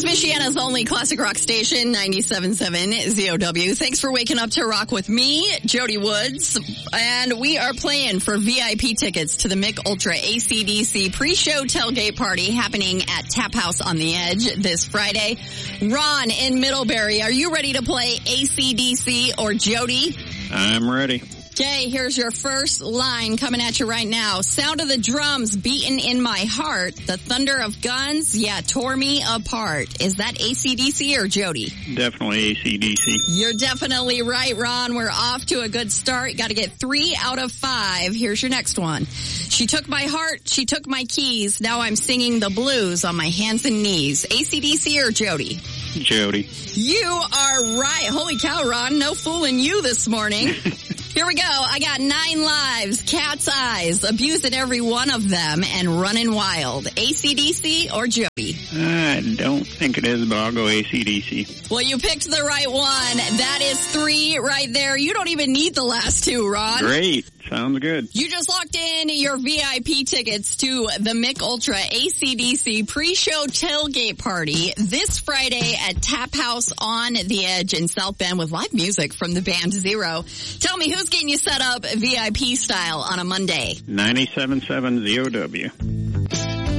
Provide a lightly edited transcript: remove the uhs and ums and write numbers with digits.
is Michiana's only classic rock station, 97.7 ZOW. Thanks for waking up to rock with me, Jody Woods. And we are playing for VIP tickets to the Mick Ultra AC/DC pre-show tailgate party happening at Tap House on the Edge this Friday. Ron in Middlebury, are you ready to play AC/DC or Jody? I'm ready. Okay, here's your first line coming at you right now. Sound of the drums beating in my heart. The thunder of guns, yeah, tore me apart. Is that AC/DC or Jody? Definitely AC/DC. You're definitely right, Ron. We're off to a good start. Got to get 3 out of 5. Here's your next one. She took my heart. She took my keys. Now I'm singing the blues on my hands and knees. AC/DC or Jody? Jody. You are right. Holy cow, Ron. No fooling you this morning. Here we go. I got 9 lives, cat's eyes, abusing every one of them, and running wild. AC/DC or Jody? I don't think it is, but I'll go AC/DC. Well, you picked the right one. That is 3 right there. You don't even need the last 2, Ron. Great. Sounds good. You just locked in your VIP tickets to the Mick Ultra AC/DC pre-show tailgate party this Friday at Tap House on the Edge in South Bend with live music from the band Zero. Tell me, who's getting you set up VIP style on a Monday? 97.7 ZOW.